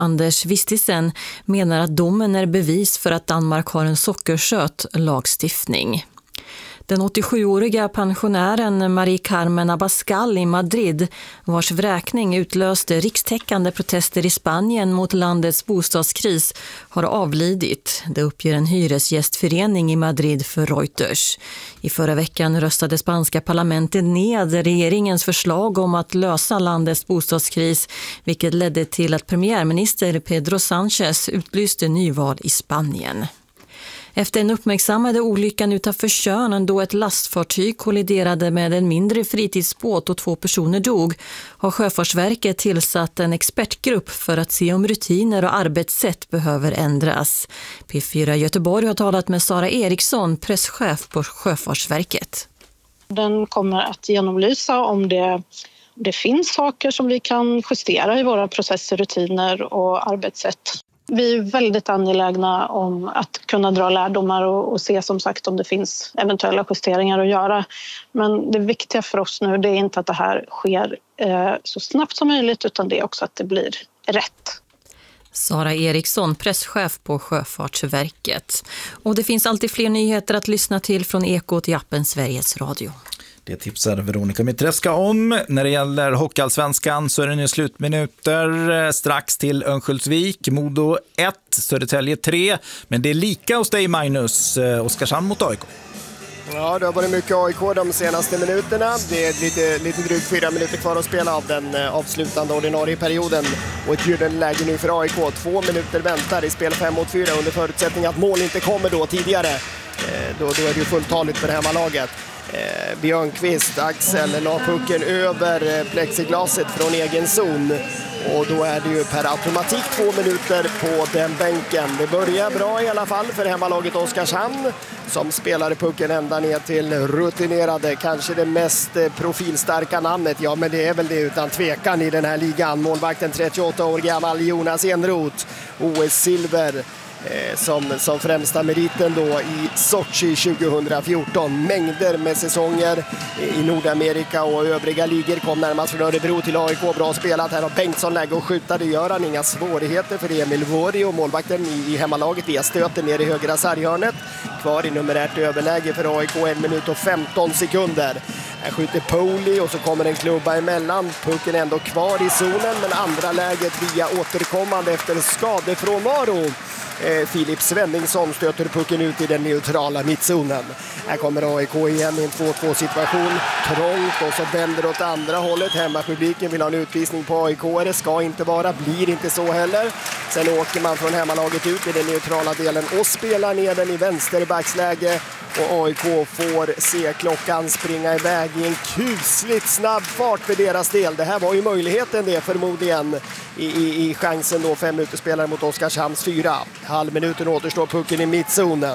Anders Vistisen menar att domen är bevis för att Danmark har en sockersöt lagstiftning. Den 87-åriga pensionären Marie Carmen Abascal i Madrid, vars vräkning utlöste rikstäckande protester i Spanien mot landets bostadskris, har avlidit. Det uppger en hyresgästförening i Madrid för Reuters. I förra veckan röstade spanska parlamentet ned regeringens förslag om att lösa landets bostadskris, vilket ledde till att premiärminister Pedro Sánchez utlyste nyval i Spanien. Efter en uppmärksammade olyckan utanför Tjörn då ett lastfartyg kolliderade med en mindre fritidsbåt och 2 personer dog, har Sjöfartsverket tillsatt en expertgrupp för att se om rutiner och arbetssätt behöver ändras. P4 Göteborg har talat med Sara Eriksson, presschef på Sjöfartsverket. Den kommer att genomlysa om det finns saker som vi kan justera i våra processer, rutiner och arbetssätt. Vi är väldigt angelägna om att kunna dra lärdomar och se som sagt om det finns eventuella justeringar att göra. Men det viktiga för oss nu, det är inte att det här sker så snabbt som möjligt, utan det är också att det blir rätt. Sara Eriksson, presschef på Sjöfartsverket. Och det finns alltid fler nyheter att lyssna till från Ekot i appen Sveriges Radio. Det tipsar Veronica Mitreska om. När det gäller Hockeyallsvenskan så är det nu slutminuter strax till Örnsköldsvik. Modo 1, Södertälje 3. Men det är lika hos dig, Magnus. Oskarshamn mot AIK. Ja, det har varit mycket AIK de senaste minuterna. Det är lite drygt 4 minuter kvar att spela av den avslutande ordinarie perioden. Och ett gyllene läge nu för AIK. 2 minuter väntar i spel 5-4 under förutsättning att mål inte kommer då tidigare. Då är det ju fulltaligt för det här laget. Björnqvist, Axel la pucken över plexiglaset från egen zon. Och då är det ju per automatik 2 minuter på den bänken. Det börjar bra i alla fall för hemmalaget Oskarshamn som spelar pucken ända ner till rutinerade, kanske det mest profilstarka namnet. Ja, men det är väl det utan tvekan i den här ligan. Målvakten 38 år gammal Jonas Enroth, OS-silver. Som främsta meriten då i Sochi 2014. Mängder med säsonger i Nordamerika och övriga ligor. Kom närmast från Örebro till AIK. Bra spelat. Här har Bengtsson läge och skjuta. Det gör han. Inga svårigheter för Emil Vori och målvakten i hemmalaget via stöten ner i högra sarghörnet. Kvar i numerärt överläge för AIK 1 minut och 15 sekunder. Här skjuter Poli och så kommer en klubba emellan. Pucken ändå kvar i zonen, men andra läget via återkommande efter skadefrånvaro. Filip Svenningsson stöter pucken ut i den neutrala mittzonen. Här kommer AIK igen i en 2-2 situation. Trångt och så vänder åt andra hållet. Hemmapubliken vill ha en utvisning på AIK. Det ska inte vara, blir inte så heller. Sen åker man från hemmalaget ut i den neutrala delen och spelar ner den i vänsterbacksläge. Och AIK får se klockan springa iväg i en kusligt snabb fart för deras del. Det här var ju möjligheten det förmodligen i chansen då 5 minuter spelare mot Oskarshamns 4. Halvminuten återstår pucken i mittzonen.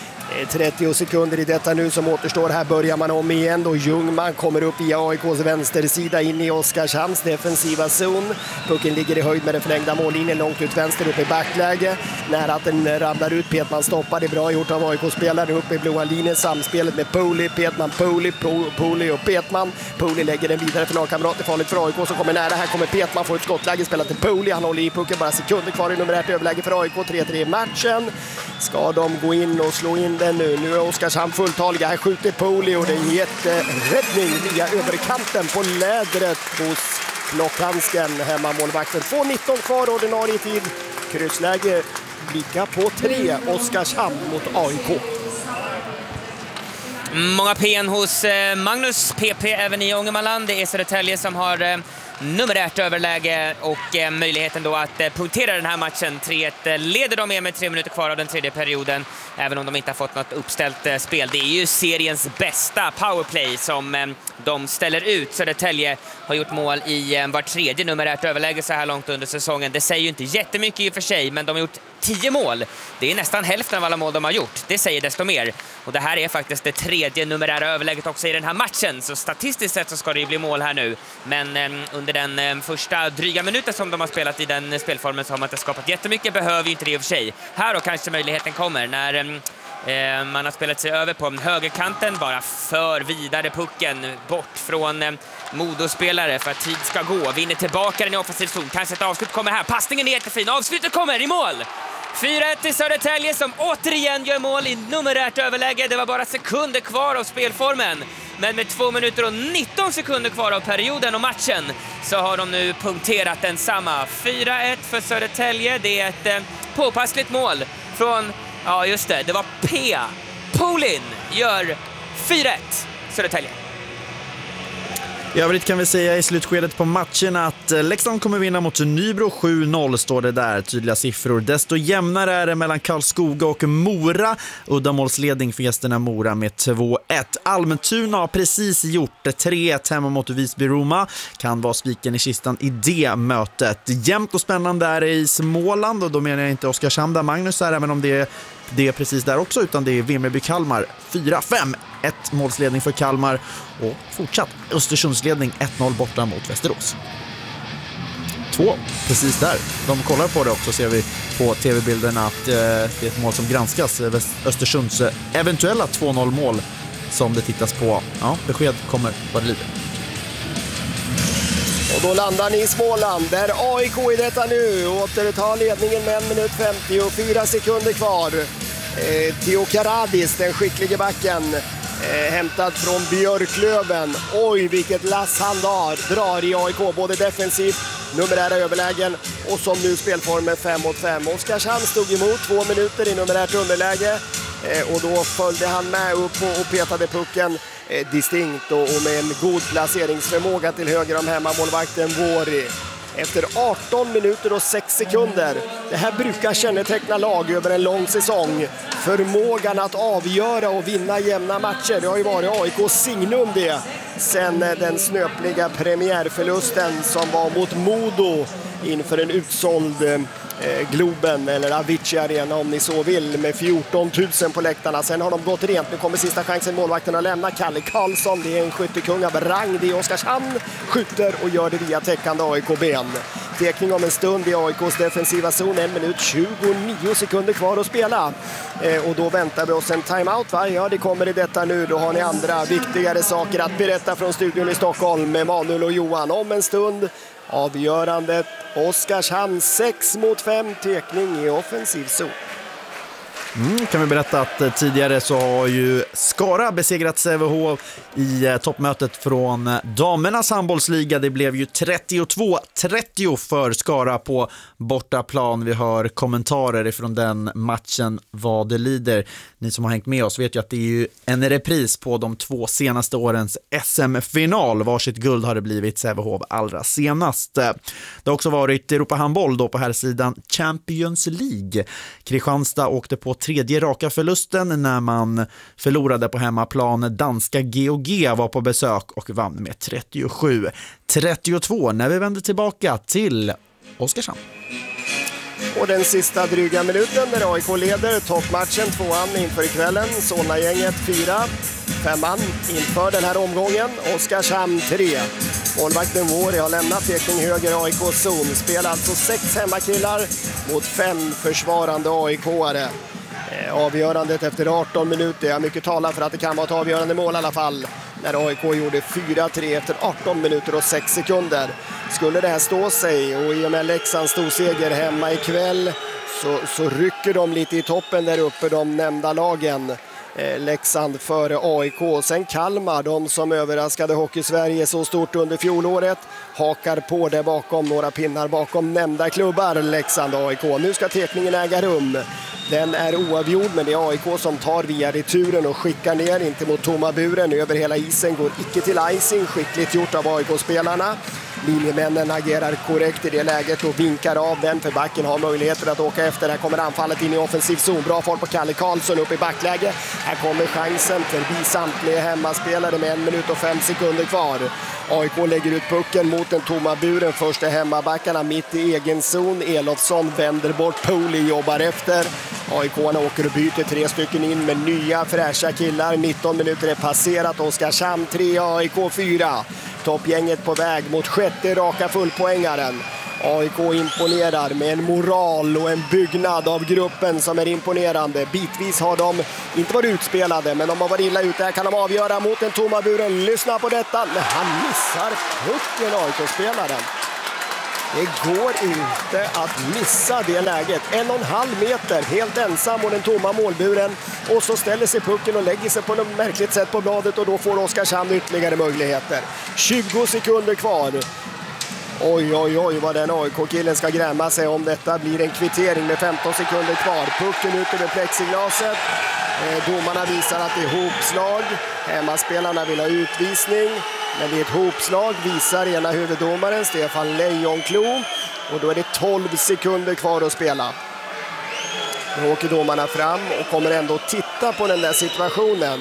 30 sekunder i detta nu som återstår. Här börjar man om igen då. Ljungman kommer upp via AIKs vänstersida in i Oskarshamns defensiva zon. Pucken ligger i höjd med den förlängda mållinjen långt ut vänster upp i backläge. Nära att den ramlar ut. Petman stoppar. Det är bra gjort av AIK-spelare upp i blåa linjen. Samspelet med Poli, Petman, Poli och Petman. Poli lägger den vidare för lagkamrat. Det är farligt för AIK som kommer nära. Här kommer Petman, får ett skottläge, spelar till Poli. Han håller i pucken, bara sekunder kvar i numerärt överläge för AIK. 3-3 i matchen. Ska de gå in och slå in den nu? Nu är Oskarshamn fulltaliga. Här skjuter Poli och det är en jätteräddning via överkanten på lädret hos Klockhansken, hemmamålvakten. 2:19 kvar ordinarie tid. Kryssläge lika på 3. Oskarshamn mot AIK. Många PN hos Magnus PP även i Ångermanland. Det är Södertälje som har numerärt överläge och möjligheten då att punktera den här matchen. 3-1 leder de med 3 minuter kvar av den tredje perioden, även om de inte har fått något uppställt spel. Det är ju seriens bästa powerplay som de ställer ut. Södertälje har gjort mål i var tredje numerärt överläge så här långt under säsongen. Det säger ju inte jättemycket i och för sig, men de har gjort 10 mål. Det är nästan hälften av alla mål de har gjort. Det säger desto mer. Och det här är faktiskt det tredje numerära överläget också i den här matchen. Så statistiskt sett så ska det ju bli mål här nu. Men under den första dryga minuten som de har spelat i den spelformen så har man inte skapat jättemycket. Behöver ju inte det i och för sig. Här då kanske möjligheten kommer när Man har spelat sig över på högerkanten, bara för vidare pucken bort från Modospelare för att tid ska gå. Vinner tillbaka den i offensiv zon. Kanske ett avslut kommer här. Passningen är jättefin. Avslutet kommer i mål. 4-1 till Södertälje som återigen gör mål i numerärt överläge. Det var bara sekunder kvar av spelformen. Men med 2 minuter och 19 sekunder kvar av perioden och matchen så har de nu punkterat densamma. 4-1 för Södertälje. Det är ett påpassligt mål från, ja just det, det var P. Polin gör 4-1 Södertälje. I övrigt kan vi säga i slutskedet på matchen att Leksand kommer vinna mot Nybro 7-0 står det där. Tydliga siffror. Desto jämnare är det mellan Karlskoga och Mora. Uddamålsledning för gästerna Mora med 2-1. Almtuna har precis gjort 3-1 hemma mot Visby-Roma. Kan vara spiken i kistan i det mötet. Jämnt och spännande är det i Småland och då menar jag inte Oskarshamn där Magnus är, även om det är precis där också, utan det är Vimmerby-Kalmar 4-5. 1 målsledning för Kalmar och fortsatt Östersundsledning 1-0 borta mot Västerås. 2, precis där. De kollar på det också, ser vi på tv-bilderna att det är ett mål som granskas. Östersunds eventuella 2-0 mål som det tittas på. Ja, besked kommer vad det lider. Och då landar ni i Småland där AIK i detta nu återtar ledningen med 1 minut 54 sekunder kvar. Theo Karadis, den skicklige backen, hämtad från Björklöven. Oj, vilket lass han drar i AIK, både defensivt, numerära överlägen och som nu spelformen 5 mot 5. Oskarshamn stod emot 2 minuter i numerärt underläge och då följde han med upp och petade pucken distinkt och med en god placeringsförmåga till höger om hemmamålvakten Våri. Efter 18 minuter och 6 sekunder. Det här brukar känneteckna lag över en lång säsong. Förmågan att avgöra och vinna jämna matcher. Det har ju varit AIKs signum det. Sen den snöpliga premiärförlusten som var mot Modo inför en utsåld Globen eller Avicii Arena om ni så vill, med 14 000 på läktarna. Sen har de gått rent. Nu kommer sista chansen målvakten att lämna. Kalle Karlsson, det är en skyttekung av rang. Det är Oskarshamn, skjuter och gör det via täckande AIK-ben. Tekning om en stund i AIKs defensiva zon. 1 minut 29 sekunder kvar att spela. Och då väntar vi oss en timeout, va? Ja, det kommer i detta nu. Då har ni andra viktigare saker att berätta från studion i Stockholm med Manuel och Johan. Om en stund avgörandet. Oskarshamn 6 mot 5, tekning i offensiv zon. Kan vi berätta att tidigare så har ju Skara besegrat Sävehof i toppmötet från damernas handbollsliga. Det blev ju 32-30 för Skara på bortaplan. Vi hör kommentarer ifrån den matchen vad det lider. Ni som har hängt med oss vet ju att det är ju en repris på de 2 senaste årens SM-final. Varsitt guld har det blivit Sävehof allra senast. Det har också varit Europa handboll då på här sidan Champions League. Kristianstad åkte på 3:e raka förlusten när man förlorade på hemmaplan. Danska GOG var på besök och vann med 37-32 när vi vänder tillbaka till Oskarshamn. Och den sista dryga minuten där AIK leder toppmatchen 2an inför ikvällen. Solna-gänget 4, 5an inför den här omgången. Oskarshamn 3. Målvakten Våri har lämnat tekning höger AIKs zon. Spelar alltså 6 hemmakillar mot 5 försvarande AIK-are. Avgörandet efter 18 minuter. Ja, mycket talar för att det kan vara ett avgörande mål i alla fall. När AIK gjorde 4-3 efter 18 minuter och 6 sekunder. Skulle det här stå sig och i och med Leksands storseger hemma ikväll så rycker de lite i toppen där uppe, de nämnda lagen. Leksand före AIK. Sen Kalmar, de som överraskade Hockey-Sverige så stort under fjolåret, hakar på där bakom, några pinnar bakom nämnda klubbar, Leksand och AIK. Nu ska tekningen äga rum. Den är oavgjord, men det är AIK som tar via returen och skickar ner, inte mot tomma buren, över hela isen, går icke till icing, skickligt gjort av AIK-spelarna. Linjemännen agerar korrekt i det läget och vinkar av den, för backen har möjligheter att åka efter. Här kommer anfallet in i offensiv zon. Bra fart på Kalle Karlsson upp i backläge. Här kommer chansen förbi samtliga hemmaspelare med 1 minut och 5 sekunder kvar. AIK lägger ut pucken mot den tomma buren. Första hemmabackarna mitt i egen zon. Elofsson vänder bort, Poli jobbar efter. AIK-arna åker och byter 3 stycken in med nya fräscha killar. 19 minuter är passerat. Oskarshamn 3, AIK 4. Toppgänget på väg mot 6:e raka fullpoängaren. AIK imponerar med en moral och en byggnad av gruppen som är imponerande. Bitvis har de inte varit utspelade, men de har varit illa ute. Här kan de avgöra mot den tomma buren. Lyssna på detta. Men han missar pucken, AIK-spelaren. Det går inte att missa det läget. 1,5 meter helt ensam mot den tomma målburen. Och så ställer sig pucken och lägger sig på något märkligt sätt på bladet. Och då får Oskarshamn ytterligare möjligheter. 20 sekunder kvar. Oj, oj, oj vad den AIK-killen ska gräma sig om detta blir en kvittering med 15 sekunder kvar. Pucken ut över plexiglaset. Domarna visar att det är hopslag. Hemmaspelarna vill ha utvisning. Men det är ett hopslag, visar ena huvuddomaren Stefan Lejonklo. Och då är det 12 sekunder kvar att spela. Då åker domarna fram och kommer ändå titta på den där situationen.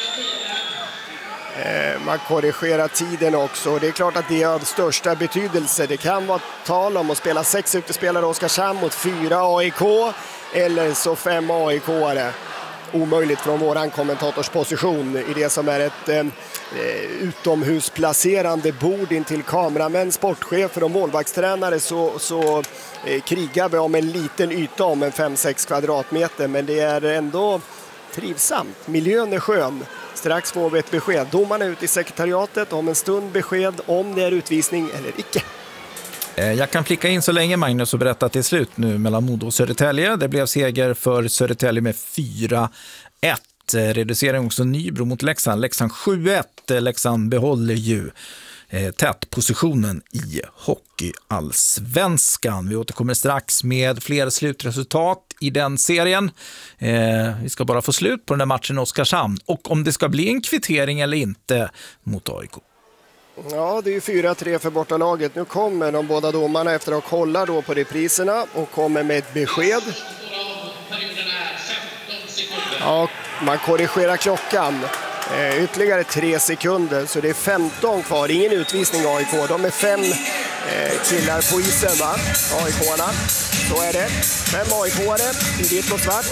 Man korrigerar tiden också. Det är klart att det är av största betydelse. Det kan vara tal om att spela 6 utespelare Oskarshamn mot 4 AIK. Eller så 5 AIK-are. Omöjligt från våran kommentatorsposition i det som är ett utomhusplacerande bord in till kameramän, sportchefer och målvaktstränare så krigar vi om en liten yta om en 5-6 kvadratmeter, men det är ändå trivsamt. Miljön är skön. Strax får vi ett besked. Domarna är ute i sekretariatet, om en stund besked om det är utvisning eller icke. Jag kan flicka in så länge, Magnus, och berätta att det är slut nu mellan Modo och Södertälje. Det blev seger för Södertälje med 4-1. Reducering också Nybro mot Leksand. Leksand 7-1. Leksand behåller ju tätpositionen i hockeyallsvenskan. Vi återkommer strax med fler slutresultat i den serien. Vi ska bara få slut på den här matchen i Oskarshamn. Och om det ska bli en kvittering eller inte mot AIK. Ja, det är ju 4-3 för bortalaget. Nu kommer de båda domarna efter att kolla då på repriserna och kommer med ett besked. Ja, man korrigerar klockan. Ytterligare 3 sekunder, så det är 15 kvar. Ingen utvisning AIK. De är 5 killar på isen, va? AIK-arna. Så är det. 5 AIK-are i vitt och svart.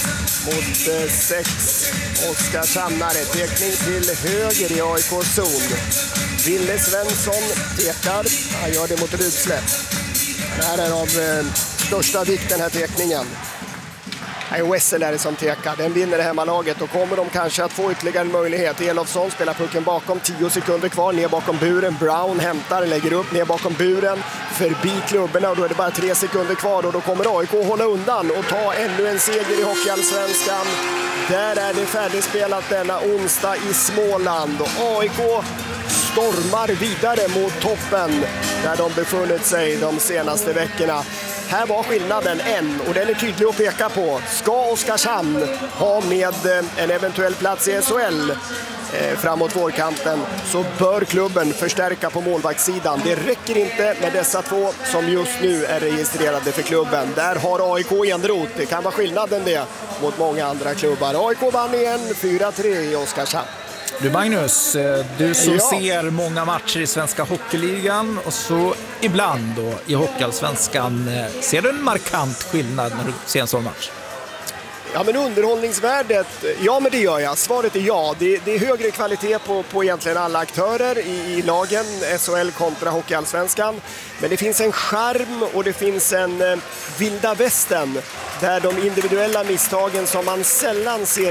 Mot 6 Oskarshamnare. Tekning till höger i AIK-zon. Ville Svensson tekar. Han gör det mot Rydsläpp. Det här är av största vikt, den här tekningen. Det är Wessel är det som tekar. Den vinner det hemmalaget och kommer de kanske att få ytterligare en möjlighet. Elofsson spelar pucken bakom, 10 sekunder kvar, ner bakom buren. Brown hämtar, lägger upp ner bakom buren, förbi klubborna, och då är det bara 3 sekunder kvar och då kommer AIK hålla undan och ta ännu en seger i Hockeyallsvenskan. Där är det färdigspelat denna onsdag i Småland. AIK stormar vidare mot toppen där de befunnit sig de senaste veckorna. Här var skillnaden en, och den är tydlig att peka på. Ska Oskarshamn ha med en eventuell plats i SHL framåt vårkanten, så bör klubben förstärka på målvaktssidan. Det räcker inte med dessa 2 som just nu är registrerade för klubben. Där har AIK enrot. Det kan vara skillnaden det mot många andra klubbar. AIK vann igen 4-3 i Oskarshamn. Du Magnus, du som ser många matcher i Svenska Hockeyligan och så ibland då i Hockeyallsvenskan, ser du en markant skillnad när du ser en sån match? Ja, men underhållningsvärdet, ja men det gör jag. Svaret är ja. Det är högre kvalitet på egentligen alla aktörer i lagen, SHL kontra Hockeyallsvenskan. Men det finns en charm och det finns en vilda västern där de individuella misstagen som man sällan ser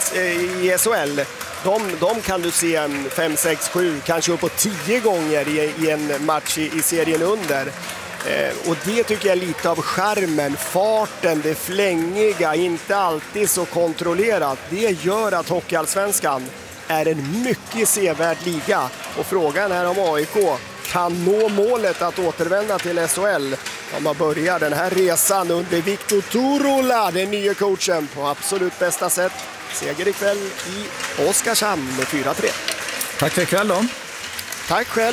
i SHL, de kan du se 5, 6, 7, kanske uppåt 10 gånger i en match i serien under. Och det tycker jag är lite av charmen, farten, det flängiga, inte alltid så kontrollerat. Det gör att Hockeyallsvenskan är en mycket sevärd liga. Och frågan är om AIK kan nå målet att återvända till SHL. De har börjat den här resan under Viktor Turola, den nya coachen, på absolut bästa sätt. Seger ikväll i Oskarshamn med 4-3. Tack för ikväll då. Tack själv.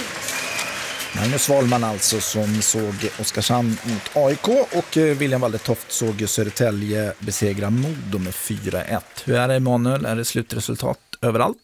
Magnus Wahlman alltså, som såg Oskarshamn mot AIK, och William Waldetoft såg Södertälje besegra Modo med 4-1. Hur är det, Emanuel? Är det slutresultat överallt?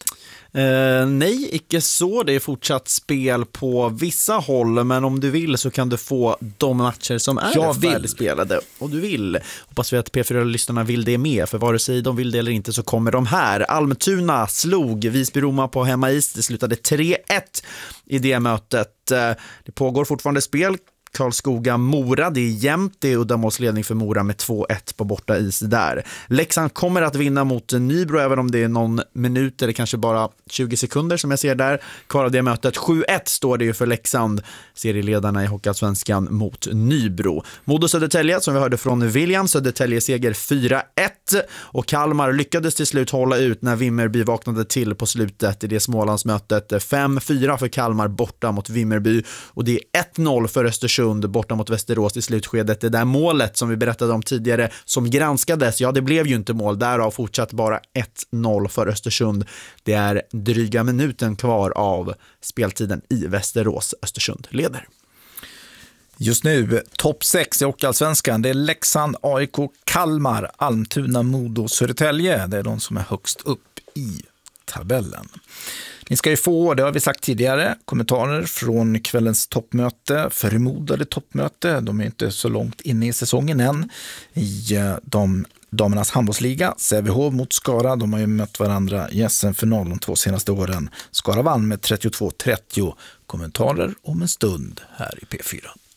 Nej, icke så. Det är fortsatt spel på vissa håll, men om du vill så kan du få de matcher som är färdigspelade. Och du vill. Hoppas vi att P4-lyssnarna vill det med, för vare sig de vill det eller inte så kommer de här. Almtuna slog Visby-Roma på hemmais. Det slutade 3-1 i det mötet. Det pågår fortfarande spel. Karlskoga-Mora. Det är jämnt, det är uddamålsledning för Mora med 2-1 på borta is där. Leksand kommer att vinna mot Nybro, även om det är någon minut eller kanske bara 20 sekunder som jag ser där. Kvar av det mötet 7-1 står det ju för Leksand, serieledarna i Hockeyallsvenskan mot Nybro. Modo Södertälje, som vi hörde från William, Södertälje seger 4-1, och Kalmar lyckades till slut hålla ut när Vimmerby vaknade till på slutet i det Smålandsmötet. 5-4 för Kalmar borta mot Vimmerby, och det är 1-0 för Östersund borta mot Västerås i slutskedet. Det där målet som vi berättade om tidigare som granskades, ja det blev ju inte mål, därav fortsatt bara 1-0 för Östersund. Det är dryga minuten kvar av speltiden i Västerås. Östersund leder. Just nu topp 6 i Hockeyallsvenskan. Det är Leksand, AIK, Kalmar, Almtuna, Modo, Södertälje. Det är de som är högst upp i tabellen. Ni ska ju få, det har vi sagt tidigare, kommentarer från kvällens toppmöte, förmodade toppmöte. De är inte så långt inne i säsongen än. I damernas handbollsliga, Sävehof mot Skara. De har ju mött varandra i SM-final de 2 senaste åren. Skara vann med 32-30. Kommentarer om en stund här i P4.